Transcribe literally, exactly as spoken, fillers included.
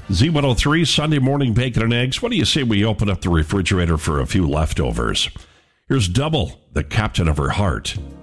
Z one oh three, Sunday morning bacon and eggs. What do you say we open up the refrigerator for a few leftovers? Here's Double, the captain of her heart.